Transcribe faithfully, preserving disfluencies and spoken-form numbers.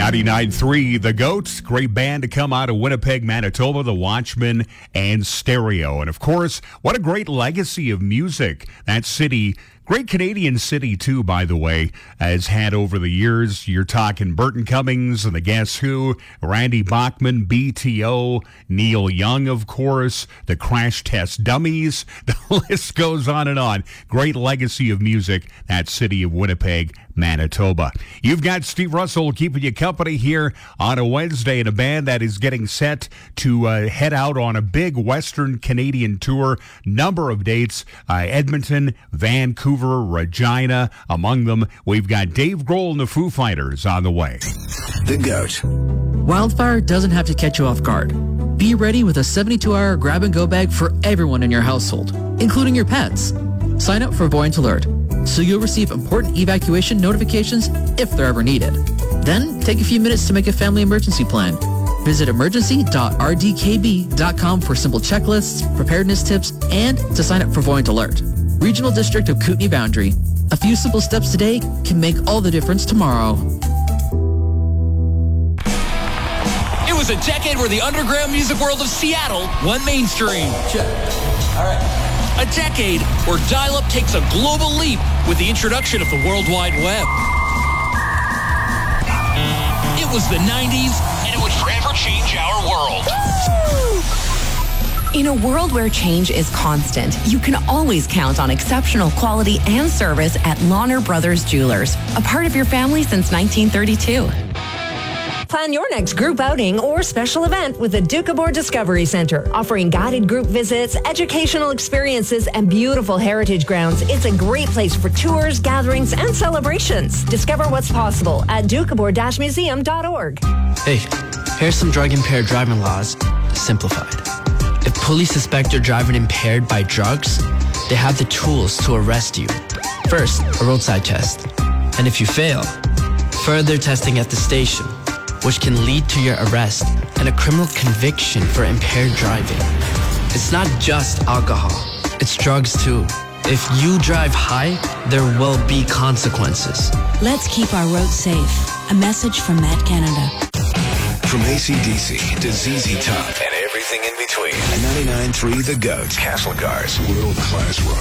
ninety-nine point three, The Goats, great band to come out of Winnipeg, Manitoba, The Watchmen and Stereo. And of course, what a great legacy of music that city, great Canadian city too, by the way, has had over the years. You're talking Burton Cummings and the Guess Who, Randy Bachman, B T O, Neil Young, of course, the Crash Test Dummies. The list goes on and on. Great legacy of music, that city of Winnipeg, Manitoba. You've got Steve Russell keeping you company here on a Wednesday, in a band that is getting set to uh, head out on a big Western Canadian tour. Number of dates, uh, Edmonton, Vancouver, Regina. Among them, we've got Dave Grohl and the Foo Fighters on the way. The Goat. Wildfire doesn't have to catch you off guard. Be ready with a seventy-two hour grab-and-go bag for everyone in your household, including your pets. Sign up for Buoyant Alert, so you'll receive important evacuation notifications if they're ever needed. Then, take a few minutes to make a family emergency plan. Visit emergency dot r d k b dot com for simple checklists, preparedness tips, and to sign up for Buoyant Alert. Regional District of Kootenay Boundary. A few simple steps today can make all the difference tomorrow. It was a decade where the underground music world of Seattle won mainstream. Check. All right. A decade where dial-up takes a global leap with the introduction of the World Wide Web. It was the nineties, and it would forever change our world. In a world where change is constant, you can always count on exceptional quality and service at Lawner Brothers Jewelers, a part of your family since nineteen thirty-two. Plan your next group outing or special event with the Doukhobor Discovery Center, offering guided group visits, educational experiences, and beautiful heritage grounds. It's a great place for tours, gatherings, and celebrations. Discover what's possible at doukhobor dash museum dot org. Hey, here's some drug-impaired driving laws, simplified. If police suspect you're driving impaired by drugs, they have the tools to arrest you. First, a roadside test. And if you fail, further testing at the station, which can lead to your arrest and a criminal conviction for impaired driving. It's not just alcohol, it's drugs too. If you drive high, there will be consequences. Let's keep our roads safe. A message from Matt Canada. From A C D C to Z Z Top and everything in between. ninety-nine point three The Goat. Castlegar's world-class rock.